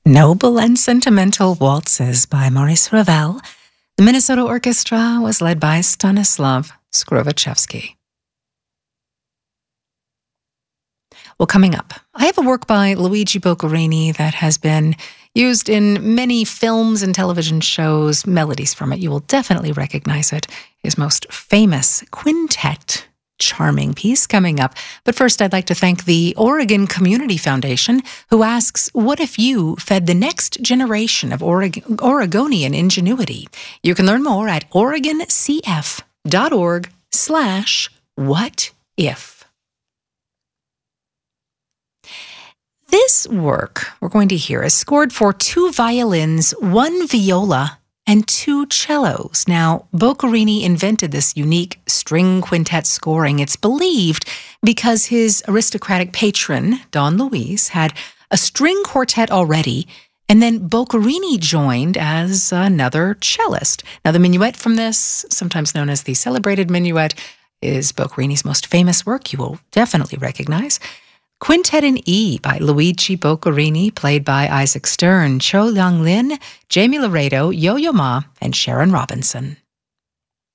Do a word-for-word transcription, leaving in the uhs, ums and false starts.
Noble and Sentimental Waltzes by Maurice Ravel. The Minnesota Orchestra was led by Stanislav Skrovačevský. Well, coming up, I have a work by Luigi Boccherini that has been used in many films and television shows. Melodies from it, you will definitely recognize it. His most famous quintet. Charming piece coming up. But first, I'd like to thank the Oregon Community Foundation, who asks, what if you fed the next generation of Oreg- Oregonian ingenuity? You can learn more at oregoncf.org slash what if. This work we're going to hear is scored for two violins, one viola, and two cellos. Now, Boccherini invented this unique string quintet scoring, it's believed, because his aristocratic patron, Don Luis, had a string quartet already, and then Boccherini joined as another cellist. Now, the minuet from this, sometimes known as the celebrated minuet, is Boccherini's most famous work you will definitely recognize. Quintet in E by Luigi Boccherini, played by Isaac Stern, Cho Young Lin, Jamie Laredo, Yo-Yo Ma, and Sharon Robinson.